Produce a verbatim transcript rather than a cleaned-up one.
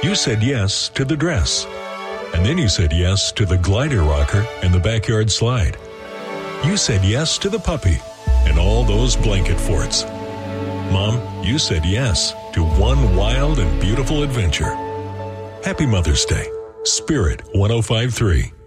You said yes to the dress. And then you said yes to the glider rocker and the backyard slide. You said yes to the puppy and all those blanket forts. Mom, you said yes to one wild and beautiful adventure. Happy Mother's Day. Spirit one oh five point three.